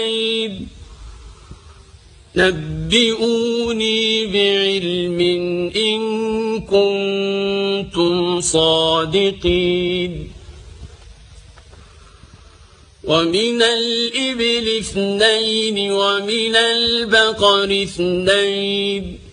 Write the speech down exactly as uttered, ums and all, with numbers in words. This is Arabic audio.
نبئوني بعلم إن كنتم صادقين. ومن الإبل اثنين ومن البقر اثنين